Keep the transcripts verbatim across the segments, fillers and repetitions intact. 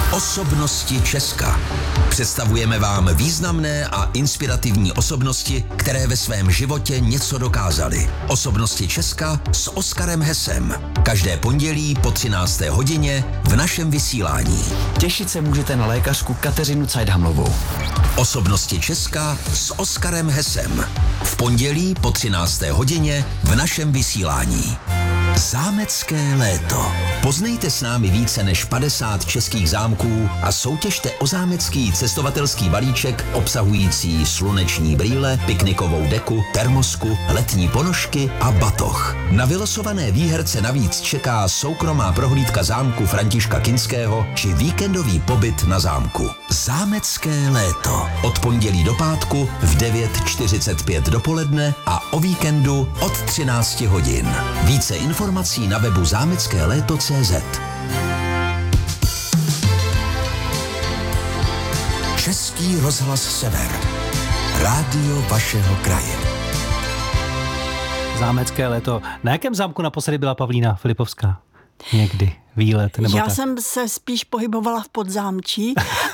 Osobnosti Česka. Představujeme vám významné a inspirativní osobnosti, které ve svém životě něco dokázaly. Osobnosti Česka s Oskarem Hesem. Každé pondělí po třinácté hodině v našem vysílání. Těšit se můžete na lékařku Kateřinu Cajdhamlovou. Osobnosti Česka s Oskarem Hesem. V pondělí po třinácté hodině v našem vysílání. Zámecké léto. Poznejte s námi více než padesát českých zámků a soutěžte o zámecký cestovatelský balíček obsahující sluneční brýle, piknikovou deku, termosku, letní ponožky a batoh. Na vylosované výherce navíc čeká soukromá prohlídka zámku Františka Kinského či víkendový pobyt na zámku. Zámecké léto. Od pondělí do pátku v devět čtyřicet pět dopoledne a o víkendu od třináct hodin. Více informací na webu zámecké léto tečka cé zet. Český rozhlas Sever. Rádio vašeho kraje. Zámecké léto. Na jakém zámku naposledy byla Pavlína Filipovská? Někdy výlet nebo Já tak? jsem se spíš pohybovala v Podzámčí.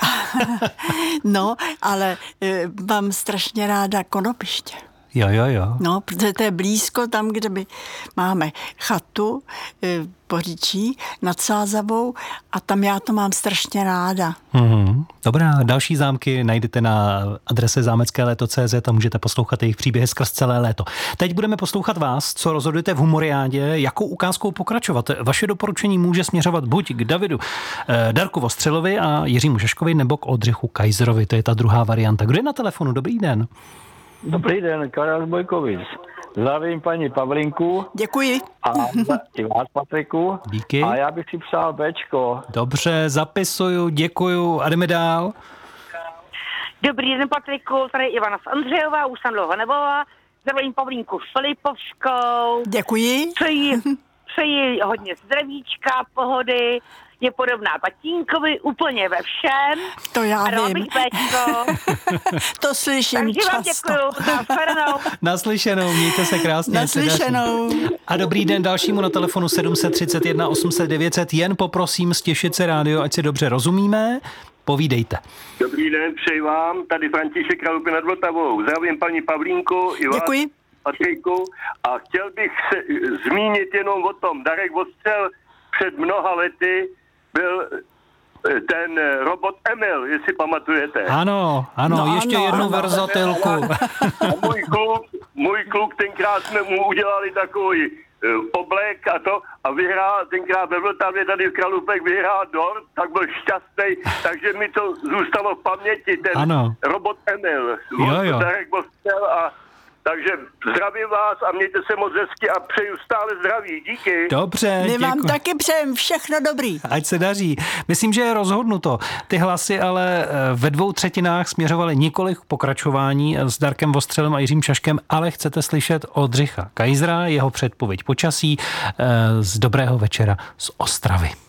No, ale e, mám strašně ráda Konopiště. Jo, jo, jo. No, protože to je blízko tam, kde by máme chatu, e, Poříčí nad Sázavou a tam já to mám strašně ráda. Mm-hmm. Dobrá, další zámky najdete na adrese zámecké léto tečka cé zet a můžete poslouchat jejich příběhy skrz celé léto. Teď budeme poslouchat vás, co rozhodujete v Humoriádě, jakou ukázkou pokračovat. Vaše doporučení může směřovat buď k Davidu eh, Darku Vostřelovi a Jiřímu Šeškovi, nebo k Oldřichu Kajzerovi, to je ta druhá varianta. Kdo je na telefonu? Dobrý den. Dobrý den, Karel Bojkovic. Zdravím paní Pavlinku. Děkuji. A i vás, Patriku. Díky. A já bych si přál Bčko. Dobře, zapisuju, děkuju a jdeme dál. Dobrý den, Patriku, tady Ivana z Andřejova, už jsem dlouho nevolala. Zdravím Pavlínku Filipovskou. Děkuji. Přeji, přeji hodně zdravíčka, pohody. Je podobná tatínkovi úplně ve všem. To já a vím. Bych Bčko. To slyším Takže často. vám děkuju. Naslyšenou. Naslyšenou, mějte se krásně. Naslyšenou. A dobrý den dalšímu na telefonu sedm set třicet jedna osm set devět set. Jen poprosím stěšit se rádio, ať si dobře rozumíme. Povídejte. Dobrý den, přeji vám. Tady František Kralupy nad Vltavou. Zdravím paní Pavlínku i vás, Děkuji. Patriku. A chtěl bych se zmínit jenom o tom. Darek Vostřel před mnoha lety byl ten robot Emil, jestli pamatujete. Ano, ano, no, ještě ano, jednu ano. verzatilku. A můj kluk, můj kluk tenkrát jsme mu udělali takový oblek a to a vyhrál tenkrát ve Vltavě tady v Kralupech vyhrál dort, tak byl šťastný, takže mi to zůstalo v paměti, ten ano. robot Emil. Jo, jo. Darek Vostřel a takže zdravím vás a mějte se moc hezky a přeju stále zdraví. Díky. Dobře, My vám děkuji. taky přejem všechno dobrý. Ať se daří. Myslím, že je rozhodnuto. Ty hlasy ale ve dvou třetinách směřovaly nikoli k pokračování s Darkem Vostřelem a Jiřím Šaškem, ale chcete slyšet Oldřicha Kajzera, jeho předpověď počasí z Dobrého večera z Ostravy.